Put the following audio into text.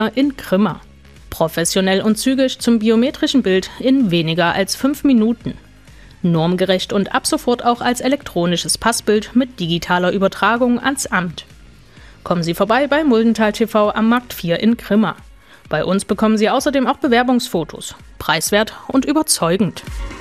in Grimma. Professionell und zügig zum biometrischen Bild in weniger als 5 Minuten. Normgerecht und ab sofort auch als elektronisches Passbild mit digitaler Übertragung ans Amt. Kommen Sie vorbei bei Muldental TV am Markt 4 in Grimma. Bei uns bekommen Sie außerdem auch Bewerbungsfotos. Preiswert und überzeugend.